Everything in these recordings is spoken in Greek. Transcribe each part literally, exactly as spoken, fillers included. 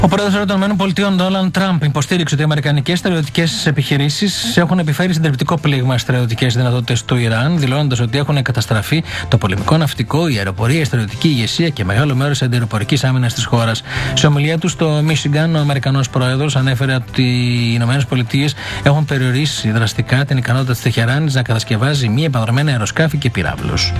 Ο πρόεδρος των ΗΠΑ, Ντόναλντ Τραμπ, υποστήριξε ότι οι αμερικανικές στρατιωτικές επιχειρήσεις έχουν επιφέρει συντριπτικό πλήγμα στις στρατιωτικές δυνατότητες του Ιράν, δηλώνοντας ότι έχουν καταστραφεί το πολεμικό ναυτικό, η αεροπορία, η στρατιωτική ηγεσία και μεγάλο μέρος της αντιαεροπορικής άμυνας της χώρας. Σε ομιλία του στο Μίσιγκαν, ο Αμερικανός πρόεδρος ανέφερε ότι οι ΗΠΑ έχουν περιορίσει δραστικά την ικανότητα της Τεχεράνης να κατασκευάζει μη επανδρομένα αεροσκάφη και πυράβλους.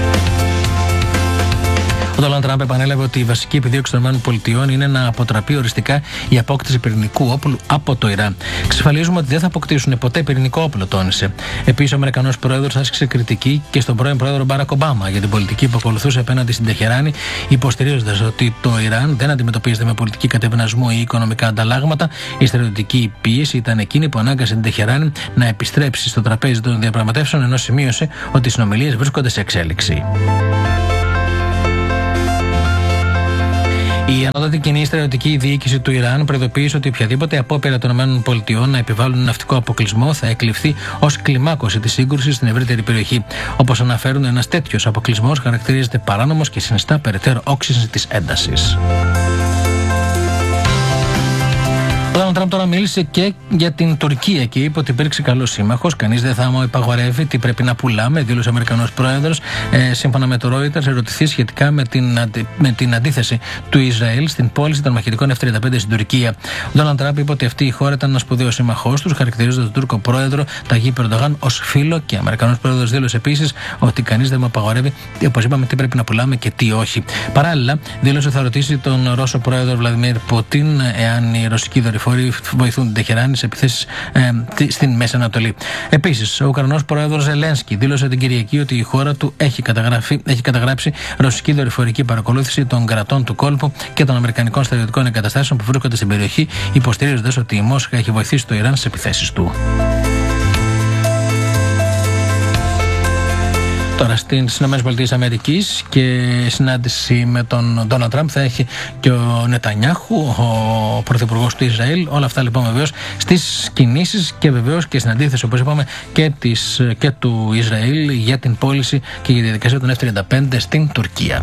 Ο Ντόναλντ Τραμπ επανέλαβε ότι η βασική επιδίωξη των ΗΠΑ είναι να αποτραπεί οριστικά η απόκτηση πυρηνικού όπλου από το Ιράν. Εξασφαλίζουμε ότι δεν θα αποκτήσουν ποτέ πυρηνικό όπλο, τόνισε. Επίσης, ο Αμερικανός πρόεδρος άσκησε κριτική και στον πρώην πρόεδρο Μπάρακ Ομπάμα για την πολιτική που ακολουθούσε απέναντι στην Τεχεράνη, υποστηρίζοντας ότι το Ιράν δεν αντιμετωπίζεται με πολιτική κατευνασμού ή οικονομικά ανταλλάγματα. Η στρατιωτική πίεση ήταν εκείνη που ανάγκασε την Τεχεράνη να επιστρέψει στο τραπέζι των διαπραγματεύσεων, ενώ σημείωσε ότι οι συνομιλίες βρίσκονται σε εξέλιξη. Η ανώτατη κοινή στρατιωτική διοίκηση του Ιράν προειδοποίησε ότι οποιαδήποτε απόπειρα των ΗΠΑ να επιβάλλουν ναυτικό αποκλεισμό θα εκλειφθεί ως κλιμάκωση της σύγκρουσης στην ευρύτερη περιοχή. Όπως αναφέρουν, ένας τέτοιος αποκλεισμός χαρακτηρίζεται παράνομος και συνιστά περαιτέρω όξυνση της έντασης. Ο Ντόναλντ Τραμπ τώρα μίλησε και για την Τουρκία και είπε ότι υπήρξε καλός σύμμαχος. Κανείς δεν θα μου υπαγορεύει τι πρέπει να πουλάμε, δήλωσε ο Αμερικανός πρόεδρος. Ε, σύμφωνα με το Reuters, ερωτηθεί σχετικά με την, αντι... με την αντίθεση του Ισραήλ στην πώληση των μαχητικών εφ τριάντα πέντε στην Τουρκία. Ο Ντόναλντ Τραμπ είπε ότι αυτή η χώρα ήταν ένας σπουδαίος σύμμαχός του, χαρακτηρίζοντας τον Τούρκο πρόεδρο Ταγίπ Ερντογάν ως φίλο, και ο Αμερικανός πρόεδρος δήλωσε επίσης ότι κανείς δεν μου απαγορεύει, όπως είπαμε, τι πρέπει να πουλάμε και τι όχι. Παράλληλα, δήλωσε ότι θα ρωτήσει τον Ρώσο πρόεδρο Βλαντιμίρ Πούτιν εάν η ρωσική δορυφόρη βοηθούν την Τεχεράνη σε επιθέσεις ε, στην Μέση Ανατολή. Επίσης, ο Ουκρανός πρόεδρος Ζελένσκι δήλωσε την Κυριακή ότι η χώρα του έχει, έχει καταγράψει ρωσική δορυφορική παρακολούθηση των κρατών του κόλπου και των αμερικανικών στρατιωτικών εγκαταστάσεων που βρίσκονται στην περιοχή, υποστηρίζοντας ότι η Μόσχα έχει βοηθήσει το Ιράν στις επιθέσεις του. Τώρα στις ΗΠΑ και συνάντηση με τον Ντόναλντ Τραμπ θα έχει και ο Νετανιάχου, ο πρωθυπουργός του Ισραήλ. Όλα αυτά λοιπόν βεβαίως στις κινήσεις και βεβαίως και στην αντίθεση, όπως είπαμε, και, της, και του Ισραήλ για την πώληση και για τη διαδικασία των εφ τριάντα πέντε στην Τουρκία.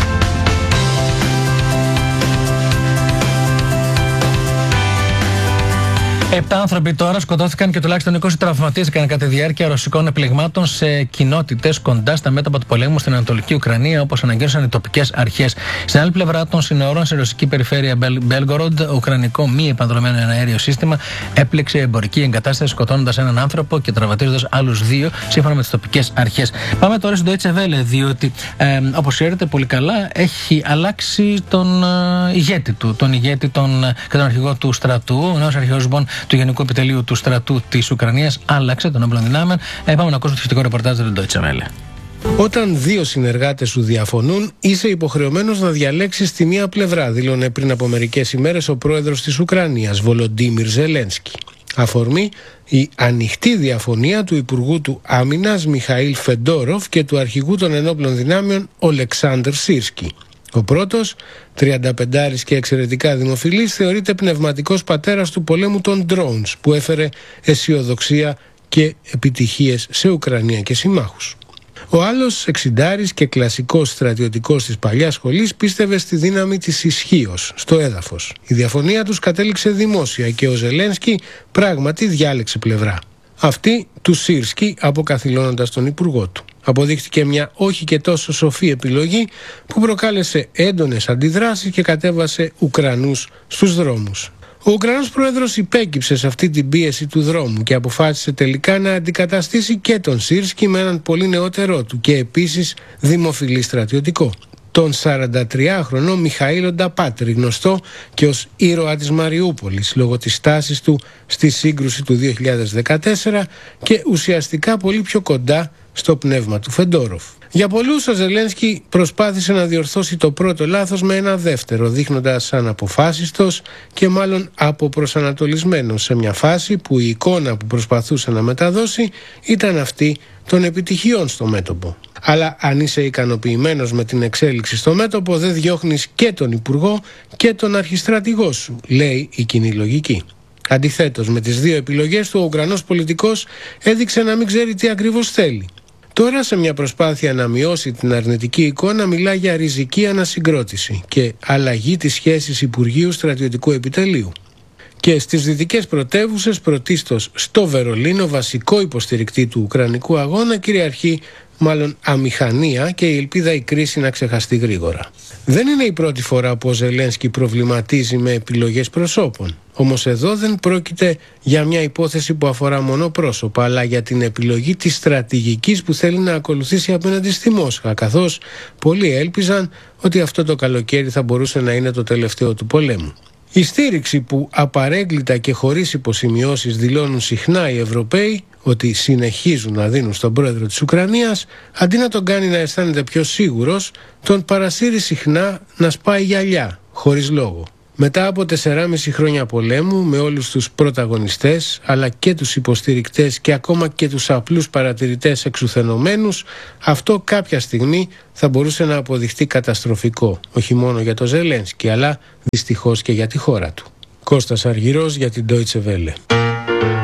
Επτά άνθρωποι τώρα σκοτώθηκαν και τουλάχιστον είκοσι τραυματίστηκαν κατά τη διάρκεια ρωσικών επλεγμάτων σε κοινότητες κοντά στα μέτωπα του πολέμου στην Ανατολική Ουκρανία, όπως ανακοίνωσαν οι τοπικές αρχές. Στην άλλη πλευρά των συνόρων, σε ρωσική περιφέρεια Μπέλγκοροντ, ουκρανικό μη επανδρομένο αέριο σύστημα έπληξε εμπορική εγκατάσταση, σκοτώνοντας έναν άνθρωπο και τραυματίζοντας άλλους δύο, σύμφωνα με τις τοπικές αρχές. Πάμε τώρα στην Deutsche Welle, διότι ε, όπως ξέρετε πολύ καλά, έχει αλλάξει τον ε, ηγέτη του, τον ηγέτη τον, και τον αρχηγό του στρατού. Ο νέος αρχηγός λοιπόν του Γενικού Επιτελείου του Στρατού της Ουκρανίας άλλαξε των όπλων δυνάμεων. Ε, πάμε να ακούσουμε το σχετικό ρεπορτάζ του Deutsche Welle. Όταν δύο συνεργάτες σου διαφωνούν, είσαι υποχρεωμένος να διαλέξεις τη μία πλευρά, δήλωνε πριν από μερικές ημέρες ο πρόεδρος της Ουκρανίας, Βολοντίμιρ Ζελένσκι. Αφορμή η ανοιχτή διαφωνία του Υπουργού του Άμυνας Μιχαήλ Φεντόροφ και του αρχηγού των ενόπλων δυνάμεων Ολεξάνδρ Σίρσκι. Ο πρώτος, τριανταπεντάρης και εξαιρετικά δημοφιλής, θεωρείται πνευματικός πατέρας του πολέμου των drones, που έφερε αισιοδοξία και επιτυχίες σε Ουκρανία και συμμάχους. Ο άλλος, εξιντάρης και κλασικός στρατιωτικός της παλιάς σχολής, πίστευε στη δύναμη της ισχύος, στο έδαφος. Η διαφωνία τους κατέληξε δημόσια και ο Ζελένσκι πράγματι διάλεξε πλευρά. Αυτή του Σίρσκι, αποκαθιλώνοντας τον υπουργό του. Αποδείχτηκε μια όχι και τόσο σοφή επιλογή που προκάλεσε έντονες αντιδράσεις και κατέβασε Ουκρανούς στους δρόμους. Ο Ουκρανός πρόεδρος υπέκυψε σε αυτή την πίεση του δρόμου και αποφάσισε τελικά να αντικαταστήσει και τον Σίρσκι με έναν πολύ νεότερό του και επίσης δημοφιλή στρατιωτικό, τον σαραντατριάχρονο Μιχαήλ Νταπάτρη, γνωστό και ως ήρωα της Μαριούπολης λόγω της στάσης του στη σύγκρουση του δύο χιλιάδες δεκατέσσερα και ουσιαστικά πολύ πιο κοντά στο πνεύμα του Φεντόροφ. Για πολλούς ο Ζελένσκι προσπάθησε να διορθώσει το πρώτο λάθος με ένα δεύτερο, δείχνοντας αναποφάσιστος και μάλλον αποπροσανατολισμένος σε μια φάση που η εικόνα που προσπαθούσε να μεταδώσει ήταν αυτή των επιτυχιών στο μέτωπο. Αλλά αν είσαι ικανοποιημένος με την εξέλιξη στο μέτωπο, δεν διώχνεις και τον υπουργό και τον αρχιστρατηγό σου, λέει η κοινή λογική. Αντιθέτως, με τις δύο επιλογές του, ο Ουκρανός πολιτικός έδειξε να μην ξέρει τι ακριβώς θέλει. Τώρα, σε μια προσπάθεια να μειώσει την αρνητική εικόνα, μιλά για ριζική ανασυγκρότηση και αλλαγή της σχέσης Υπουργείου Στρατιωτικού Επιτελείου. Και στις δυτικές πρωτεύουσες, πρωτίστως στο Βερολίνο, βασικό υποστηρικτή του Ουκρανικού αγώνα, κυριαρχεί μάλλον αμηχανία και η ελπίδα η κρίση να ξεχαστεί γρήγορα. Δεν είναι η πρώτη φορά που ο Ζελένσκι προβληματίζει με επιλογές προσώπων. Όμως εδώ δεν πρόκειται για μια υπόθεση που αφορά μόνο πρόσωπα, αλλά για την επιλογή της στρατηγικής που θέλει να ακολουθήσει απέναντι στη Μόσχα, καθώς πολλοί έλπιζαν ότι αυτό το καλοκαίρι θα μπορούσε να είναι το τελευταίο του πολέμου. Η στήριξη που απαρέγκλητα και χωρίς υποσημειώσεις δηλώνουν συχνά οι Ευρωπαίοι ότι συνεχίζουν να δίνουν στον πρόεδρο της Ουκρανίας, αντί να τον κάνει να αισθάνεται πιο σίγουρος, τον παρασύρει συχνά να σπάει γυαλιά, χωρίς λόγο. Μετά από τεσσεράμισι χρόνια πολέμου, με όλους τους πρωταγωνιστές, αλλά και τους υποστηρικτές και ακόμα και τους απλούς παρατηρητές εξουθενωμένους, αυτό κάποια στιγμή θα μπορούσε να αποδειχτεί καταστροφικό, όχι μόνο για το Ζελένσκι, αλλά δυστυχώς και για τη χώρα του. Κώστας Αργυρός για την Deutsche Welle.